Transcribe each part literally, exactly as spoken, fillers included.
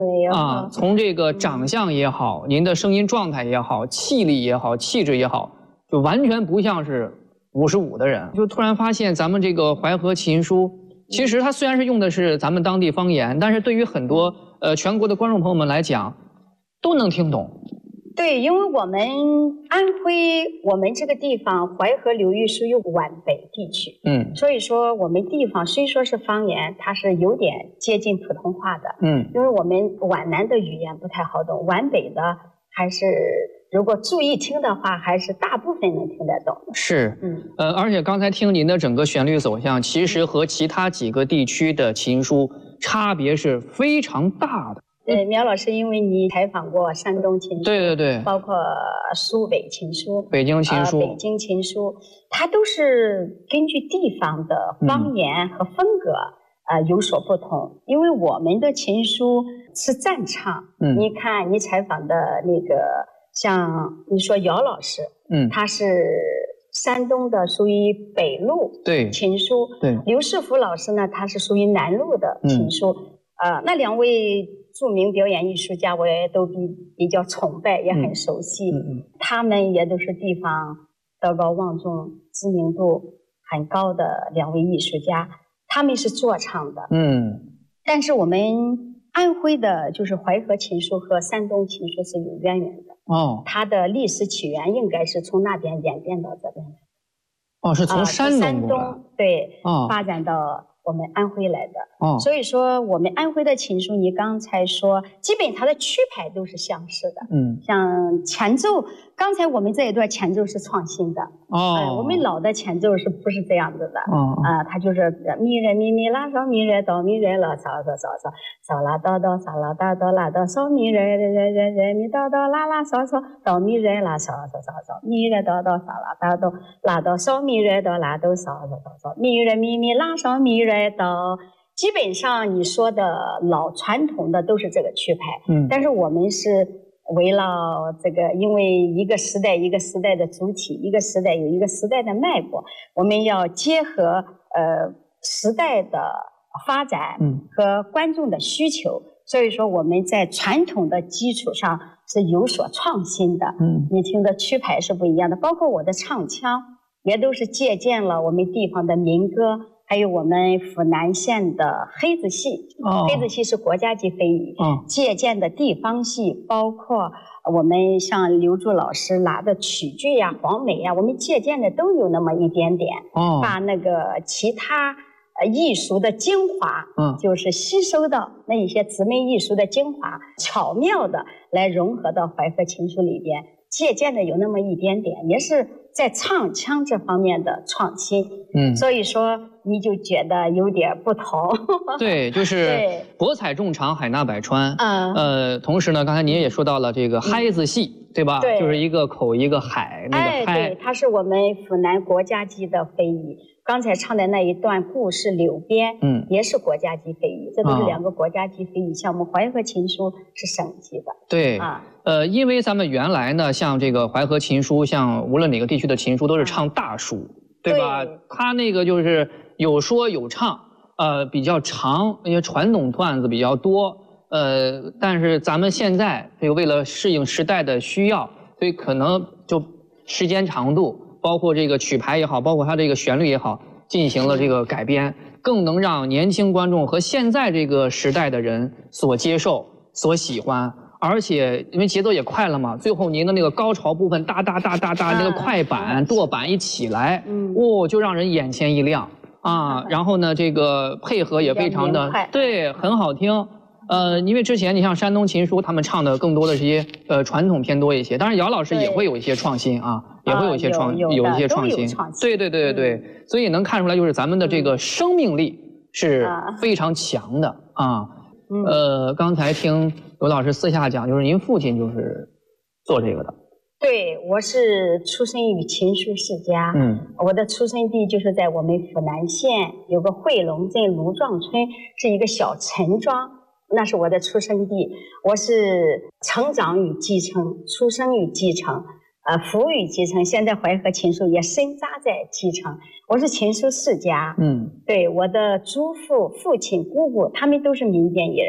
没有啊，从这个长相也好，您的声音状态也好，气力也好，气质也好，就完全不像是五十五的人。就突然发现咱们这个淮河琴书，其实它虽然是用的是咱们当地方言，但是对于很多呃全国的观众朋友们来讲，都能听懂。 对，因为我们安徽，我们这个地方淮河流域属于皖北地区， 嗯， 所以说我们地方虽说是方言，它是有点接近普通话的， 嗯， 因为我们皖南的语言不太好懂，皖北的还是如果注意听的话，还是大部分能听得懂。 是， 嗯， 呃，而且刚才听您的整个旋律走向，其实和其他几个地区的琴书差别是非常大的。 对，苗老师，因为你采访过山东琴书， 对对对， 包括苏北琴书、 北京琴书、 呃、北京琴书，它都是根据地方的方言和风格、嗯、呃有所不同。因为我们的琴书是赞唱，嗯，你看你采访的那个，像你说姚老师，嗯，他是山东的，属于北路对琴书， 对， 刘世福老师呢，他是属于南路的琴书，嗯、呃，那两位著名表演艺术家，我也都比比较崇拜，也很熟悉。嗯嗯、他们也都是地方德高望重、知名度很高的两位艺术家。他们是做唱的，嗯。但是我们安徽的，就是淮河琴书和山东琴书是有渊源的。哦。它的历史起源应该是从那边演变到这边来。 哦，是从山东、呃、 山东对、哦、发展到我们安徽来的。 哦， 所以说我们安徽的琴书，你刚才说，基本它的曲牌都是相似的。嗯，像前奏，刚才我们这一段前奏是创新的。哦、呃，我们老的前奏是不是这样子的？哦，啊、呃，它就是咪来咪咪拉嗦咪来哆咪来啦嗦嗦嗦嗦嗦啦哆哆嗦啦哆哆啦哆嗦咪来来来来来咪哆哆啦啦嗦嗦哆咪来啦嗦嗦嗦嗦咪来哆哆嗦啦哆哆啦哆嗦咪来哆啦哆嗦嗦嗦嗦咪来咪咪拉嗦咪来哆。基本上你说的老传统的都是这个曲牌，嗯，但是我们是围绕这个，因为一个时代一个时代的主体，一个时代有一个时代的脉搏，我们要结合呃时代的发展和观众的需求，所以说我们在传统的基础上是有所创新的。嗯，你听的曲牌是不一样的，包括我的唱腔也都是借鉴了我们地方的民歌。还有我们府南县的黑子戏，哦、黑子戏是国家级非遗，哦、借鉴的地方戏，包括我们像刘柱老师拿的曲剧呀、黄梅呀，我们借鉴的都有那么一点点，哦、把那个其他呃艺术的精华，嗯，就是吸收到那一些姊妹艺术的精华，巧妙的来融合到淮河琴书里边，借鉴的有那么一点点，也是在唱腔这方面的创新。嗯，所以说你就觉得有点不同。 对，就是博采众长，海纳百川。嗯，呃，同时呢，刚才您也说到了这个嗨子戏，嗯、对吧？对，就是一个口一个海，那个嗨。 哎，对，它是我们府南国家级的非遗。刚才唱的那一段故事柳边，嗯，也是国家级非遗，这都是两个国家级非遗项目。淮河琴书是省级的。 对，啊，呃，因为咱们原来呢，像这个淮河琴书，像无论哪个地区的琴书，都是唱大书。嗯，对吧？对，他那个就是有说有唱，呃，比较长，因为传统段子比较多，呃，但是咱们现在这个为了适应时代的需要，所以可能就时间长度，包括这个曲牌也好，包括它这个旋律也好，进行了这个改编，更能让年轻观众和现在这个时代的人所接受、所喜欢。而且因为节奏也快了嘛，最后您的那个高潮部分，哒哒哒哒哒，那个快板、舵板一起来，嗯，哦，就让人眼前一亮啊。然后呢，这个配合也非常的对，很好听。呃，因为之前你像山东琴书，他们唱的更多的是一些呃传统偏多一些，当然姚老师也会有一些创新啊，也会有一些创有一些创新。对对对对对，所以能看出来，就是咱们的这个生命力是非常强的啊。呃，刚才听刘老师私下讲，就是您父亲就是做这个的。 对，我是出生于琴书世家。嗯，我的出生地就是在我们府南县有个惠龙镇卢庄村，是一个小陈庄，那是我的出生地。我是成长于基层，出生于基层，呃，服务于基层。现在淮河琴书也深扎在基层。我是琴书世家。嗯，对，我的祖父、父亲、姑姑，他们都是民间艺人。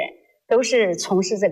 都是从事这个。